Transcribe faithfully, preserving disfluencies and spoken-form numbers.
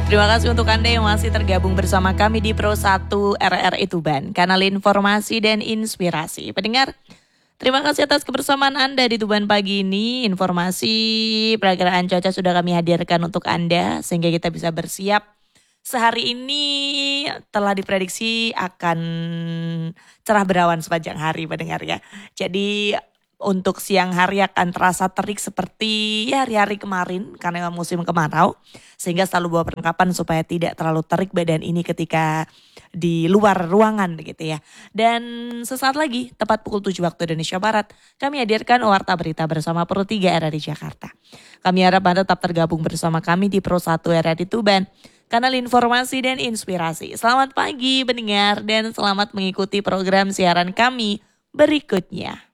Terima kasih untuk Anda yang masih tergabung bersama kami di Pro satu R R I Tuban, kanal informasi dan inspirasi. Pendengar, terima kasih atas kebersamaan Anda di Tuban pagi ini. Informasi perakiraan cuaca sudah kami hadirkan untuk Anda sehingga kita bisa bersiap. Sehari ini telah diprediksi akan cerah berawan sepanjang hari, pendengar ya. Jadi untuk siang hari akan terasa terik seperti ya hari-hari kemarin karena musim kemarau. Sehingga selalu bawa perlengkapan supaya tidak terlalu terik badan ini ketika di luar ruangan gitu ya. Dan sesaat lagi tepat pukul tujuh waktu Indonesia Barat kami hadirkan Warta Berita bersama Pro tiga R R I Jakarta. Kami harap Anda tetap tergabung bersama kami di Pro satu R R I Tuban, kanal informasi dan inspirasi. Selamat pagi pendengar dan selamat mengikuti program siaran kami berikutnya.